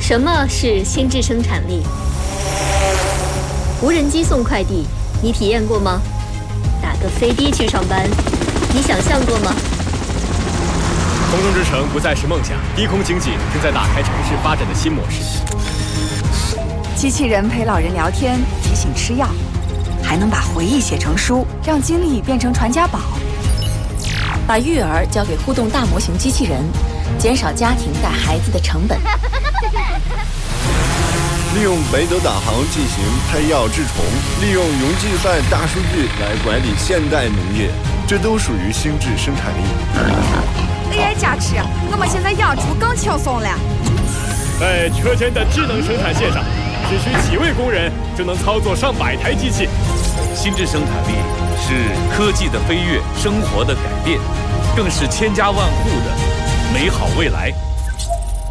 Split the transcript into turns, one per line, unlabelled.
什么是心智生产力？无人机送快递，你体验过吗？打个飞的去上班，你想象过吗？
空中之城不再是梦想，低空经济正在打开城市发展的新模式。
机器人陪老人聊天，提醒吃药，还能把回忆写成书，让经历变成传家宝。
把育儿交给互动大模型机器人，减少家庭带孩子的成本。
利用北斗导航进行配药治虫，利用云计算大数据来管理现代农业，这都属于心智生产力。
AI 加持，我们现在养猪更轻松了。
在车间的智能生产线上，只需几位工人就能操作上百台机器。
心智生产力是科技的飞跃，生活的改变，更是千家万户的美好未来。